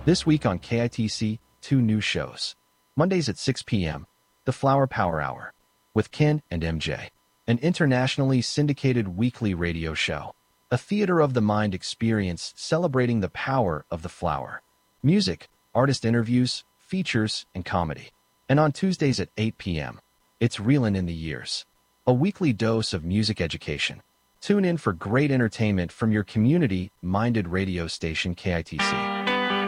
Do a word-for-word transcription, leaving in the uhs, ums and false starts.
This week on K I T C, two new shows. Mondays at six p m, The Flower Power Hour, with Ken and M J, an internationally syndicated weekly radio show, a theater of the mind experience celebrating the power of the flower. Music, artist interviews, features, and comedy. And on Tuesdays at eight p m, it's Reelin' in the Years, a weekly dose of music education. Tune in for great entertainment from your community-minded radio station K I T C.